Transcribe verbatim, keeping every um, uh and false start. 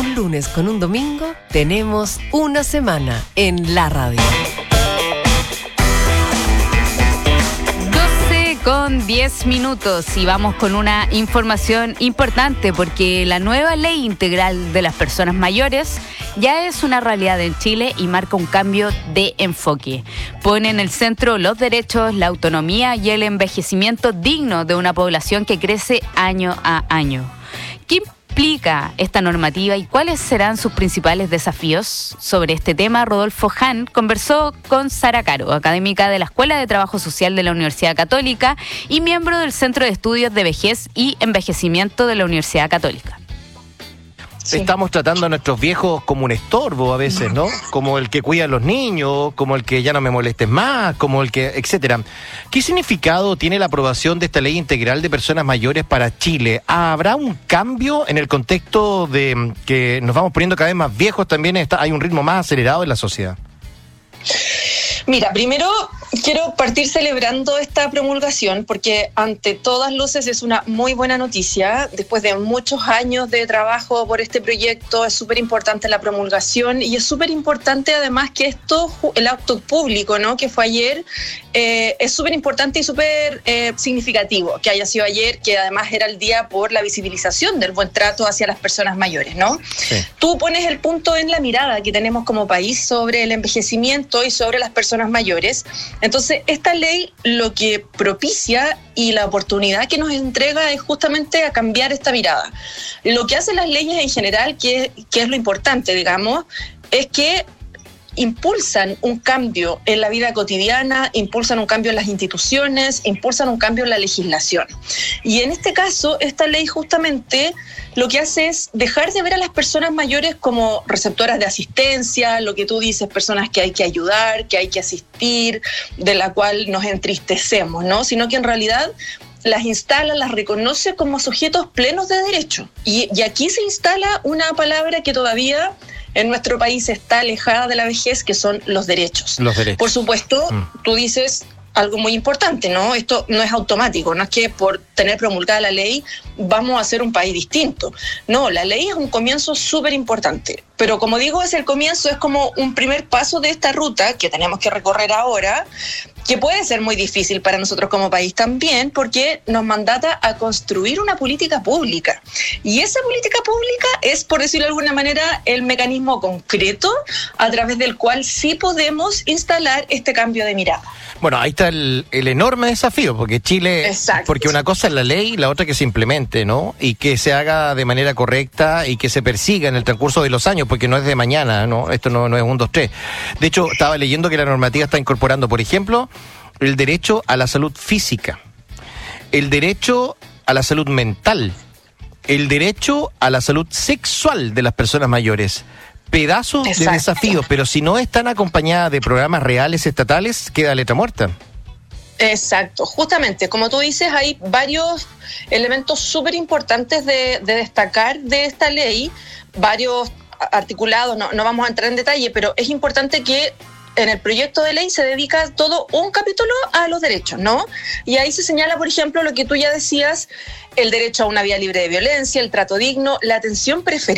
Un lunes con un domingo tenemos una semana en la radio. doce con diez minutos y vamos con una información importante porque la nueva Ley Integral de las Personas Mayores ya es una realidad en Chile y marca un cambio de enfoque. Pone en el centro los derechos, la autonomía y el envejecimiento digno de una población que crece año a año. ¿Qué implica esta normativa y cuáles serán sus principales desafíos? Sobre este tema, Rodolfo Hahn conversó con Sara Caro, académica de la Escuela de Trabajo Social de la Universidad Católica y miembro del Centro de Estudios de Vejez y Envejecimiento de la Universidad Católica. Sí. Estamos tratando a nuestros viejos como un estorbo a veces, ¿no? Como el que cuida a los niños, como el que ya no me molestes más, como el que, etcétera. ¿Qué significado tiene la aprobación de esta ley integral de personas mayores para Chile? ¿Habrá un cambio en el contexto de que nos vamos poniendo cada vez más viejos? También está, hay un ritmo más acelerado en la sociedad. Mira, primero quiero partir celebrando esta promulgación porque ante todas luces es una muy buena noticia. Después de muchos años de trabajo por este proyecto es súper importante la promulgación y es súper importante además que esto, el acto público, ¿no?, que fue ayer, eh, es súper importante y súper eh, significativo que haya sido ayer, que además era el día por la visibilización del buen trato hacia las personas mayores, ¿no? Sí. Tú pones el punto en la mirada que tenemos como país sobre el envejecimiento y sobre las personas mayores. Entonces, esta ley lo que propicia y la oportunidad que nos entrega es justamente a cambiar esta mirada. Lo que hacen las leyes en general, que, que es lo importante, digamos, es que impulsan un cambio en la vida cotidiana, impulsan un cambio en las instituciones, impulsan un cambio en la legislación. Y en este caso, esta ley justamente lo que hace es dejar de ver a las personas mayores como receptoras de asistencia, lo que tú dices, personas que hay que ayudar, que hay que asistir, de la cual nos entristecemos, ¿no? Sino que en realidad las instala, las reconoce como sujetos plenos de derecho. Y, y aquí se instala una palabra que todavía en nuestro país está alejada de la vejez, que son los derechos. Los derechos. Por supuesto, mm. tú dices algo muy importante, ¿no? Esto no es automático, no es que por tener promulgada la ley vamos a ser un país distinto. No, la ley es un comienzo súper importante, pero como digo, es el comienzo, es como un primer paso de esta ruta que tenemos que recorrer ahora, que puede ser muy difícil para nosotros como país también, porque nos mandata a construir una política pública. Y esa política pública es, por decirlo de alguna manera, el mecanismo concreto a través del cual sí podemos instalar este cambio de mirada. Bueno, ahí está el, el enorme desafío, porque Chile, Exacto. porque una cosa es la ley, la otra que se implemente, ¿no? Y que se haga de manera correcta y que se persiga en el transcurso de los años, porque no es de mañana, ¿no? Esto no, no es un, dos, tres. De hecho, estaba leyendo que la normativa está incorporando, por ejemplo, el derecho a la salud física, el derecho a la salud mental, el derecho a la salud sexual de las personas mayores. Pedazos Exacto. de desafíos, pero si no están acompañadas de programas reales estatales, queda letra muerta. Exacto, justamente, como tú dices, hay varios elementos súper importantes de, de destacar de esta ley, varios articulados, no, no vamos a entrar en detalle, pero es importante que en el proyecto de ley se dedica todo un capítulo a los derechos, ¿no? Y ahí se señala, por ejemplo, lo que tú ya decías, el derecho a una vida libre de violencia, el trato digno, la atención preferente